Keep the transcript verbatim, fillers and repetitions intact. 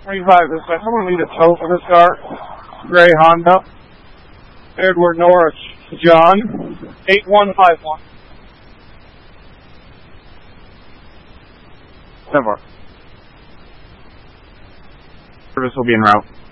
twenty-five this way. Someone need a tow for this car. Gray Honda. Edward Norris. John. eight one five one. Seven. Service will be en route.